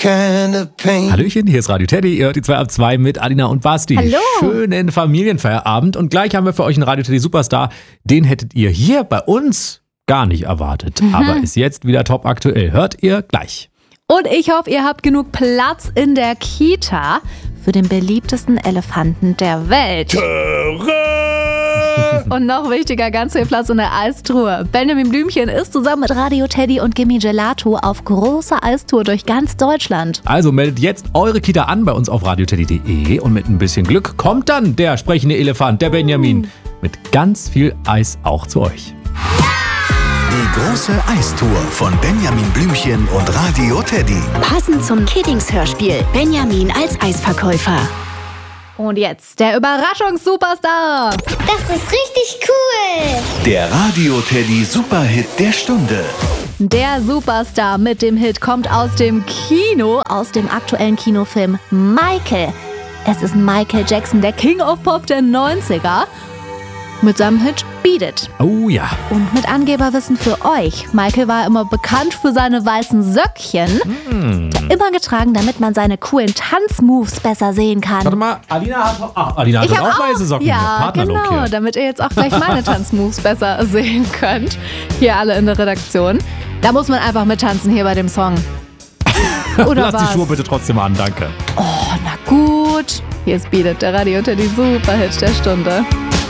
kind of pain. Hallöchen, hier ist Radio Teddy. Ihr hört die 2 ab 2 mit Alina und Basti. Hallo. Schönen Familienfeierabend. Und gleich haben wir für euch einen Radio Teddy Superstar. Den hättet ihr hier bei uns gar nicht erwartet. Aber ist jetzt wieder top aktuell. Hört ihr gleich. Und ich hoffe, ihr habt genug Platz in der Kita für den beliebtesten Elefanten der Welt. Und noch wichtiger, ganz viel Platz in der Eistruhe. Benjamin Blümchen ist zusammen mit Radio Teddy und Gimme Gelato auf großer Eistour durch ganz Deutschland. Also meldet jetzt eure Kita an bei uns auf radioteddy.de und mit ein bisschen Glück kommt dann der sprechende Elefant, der Benjamin, mit ganz viel Eis auch zu euch. Die große Eistour von Benjamin Blümchen und Radio Teddy. Passend zum Kiddings-Hörspiel Benjamin als Eisverkäufer. Und jetzt der Überraschungssuperstar. Das ist richtig cool. Der Radio Teddy Superhit der Stunde. Der Superstar mit dem Hit kommt aus dem Kino, aus dem aktuellen Kinofilm Michael. Es ist Michael Jackson, der King of Pop der 90er. Mit seinem Hit Beat It. Oh ja. Und mit Angeberwissen für euch. Michael war immer bekannt für seine weißen Söckchen. Immer getragen, damit man seine coolen Tanzmoves besser sehen kann. Warte mal, Alina hat auch weiße Socken. Ja, Partnerlook genau, hier. damit ihr jetzt auch gleich meine Tanzmoves besser sehen könnt. Hier alle in der Redaktion. Da muss man einfach mittanzen hier bei dem Song. Oder Lass die Schuhe bitte trotzdem an, danke. Oh, na gut. Hier ist Beat It, der Radio Teddy Superhit der Stunde.